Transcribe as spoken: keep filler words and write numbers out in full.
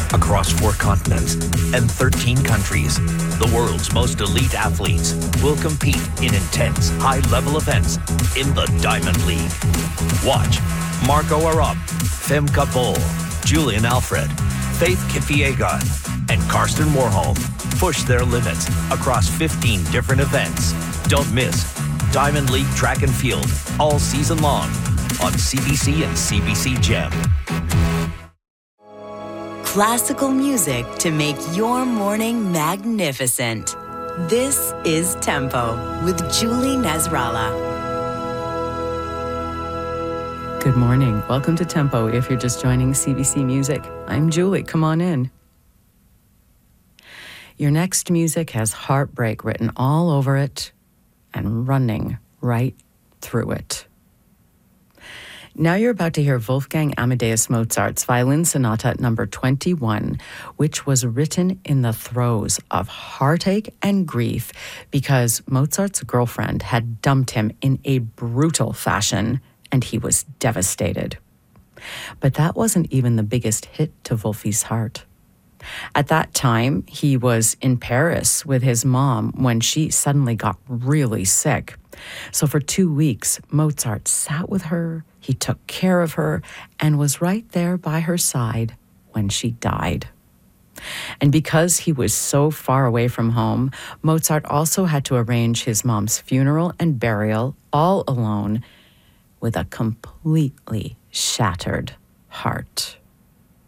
across four continents and thirteen countries. The world's most elite athletes will compete in intense, high-level events in the Diamond League. Watch Marco Arop, Femke Bol, Julian Alfred, Faith Kipyegon, and Karsten Warholm push their limits across fifteen different events. Don't miss Diamond League Track and Field all season long on C B C and C B C Gem. Classical music to make your morning magnificent. This is Tempo with Julie Nasrallah. Good morning. Welcome to Tempo. If you're just joining C B C Music, I'm Julie. Come on in. Your next music has heartbreak written all over it and running right through it. Now you're about to hear Wolfgang Amadeus Mozart's Violin Sonata number twenty-one, which was written in the throes of heartache and grief because Mozart's girlfriend had dumped him in a brutal fashion, and he was devastated. But that wasn't even the biggest hit to Wolfie's heart. At that time, he was in Paris with his mom when she suddenly got really sick. So for two weeks, Mozart sat with her, he took care of her, and was right there by her side when she died. And because he was so far away from home, Mozart also had to arrange his mom's funeral and burial all alone with a completely shattered heart.